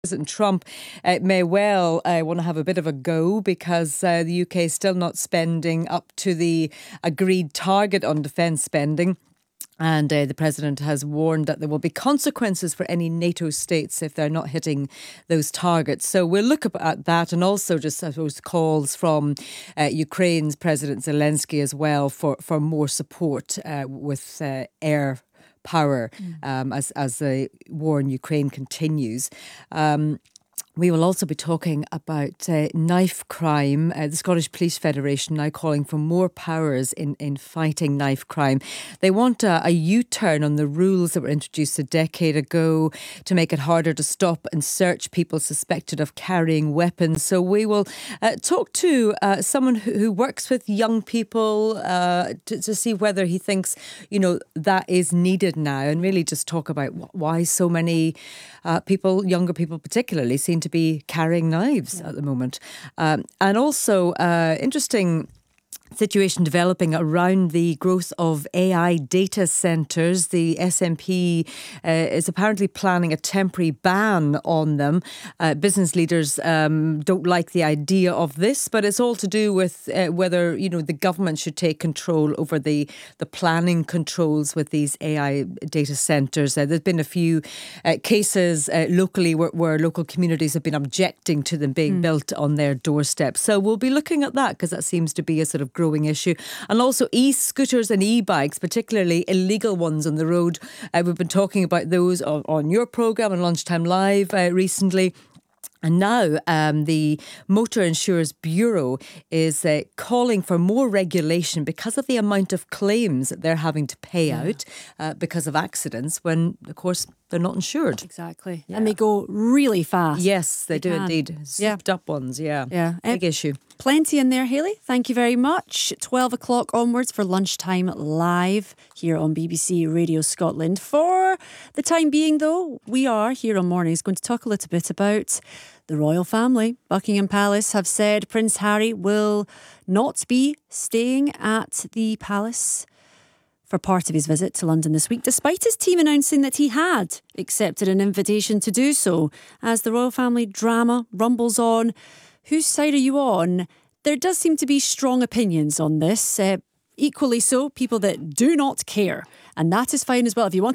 President Trump may well want to have a bit of a go because the UK is still not spending up to the agreed target on defence spending. And the President has warned that there will be consequences for any NATO states if they're not hitting those targets. So we'll look at that, and also just, I suppose, calls from Ukraine's President Zelensky as well for more support with air power as the war in Ukraine continues. We will also be talking about knife crime. The Scottish Police Federation now calling for more powers in fighting knife crime. They want a U-turn on the rules that were introduced a decade ago to make it harder to stop and search people suspected of carrying weapons. So we will talk to someone who works with young people to see whether he thinks, that is needed now, and really just talk about why so many people, younger people particularly, seem to be carrying knives at the moment. And also interesting situation developing around the growth of AI data centres. The SNP is apparently planning a temporary ban on them. Business leaders don't like the idea of this, but it's all to do with whether the government should take control over the planning controls with these AI data centres. There's been a few cases locally where local communities have been objecting to them being built on their doorstep. So we'll be looking at that because that seems to be a sort of growing issue. And also e-scooters and e-bikes, particularly illegal ones on the road. We've been talking about those on your programme on Lunchtime Live recently. And now the Motor Insurers Bureau is calling for more regulation because of the amount of claims that they're having to pay out because of accidents when, of course, they're not insured. Exactly. Yeah. And they go really fast. Yes, they do indeed. Souped up ones, yeah. Big issue. Plenty in there, Hayley. Thank you very much. 12 o'clock onwards for Lunchtime Live here on BBC Radio Scotland. For the time being, though, we are here on Mornings going to talk a little bit about the royal family. Buckingham Palace have said Prince Harry will not be staying at the palace for part of his visit to London this week, despite his team announcing that he had accepted an invitation to do so. As the royal family drama rumbles on, whose side are you on? There does seem to be strong opinions on this. Equally so, people that do not care. And that is fine as well. If you want